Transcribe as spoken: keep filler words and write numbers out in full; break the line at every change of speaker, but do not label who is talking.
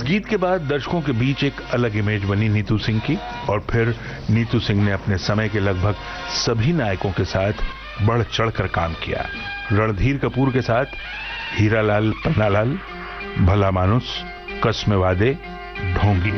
गीत के बाद दर्शकों के बीच एक अलग इमेज बनी नीतू सिंह की, और फिर नीतू सिंह ने अपने समय के लगभग सभी नायकों के साथ बढ़ चढ़कर काम किया। रणधीर कपूर के साथ हीरालाल पन्नालाल, भला मानुस, कस्मे वादे, ढोंगी।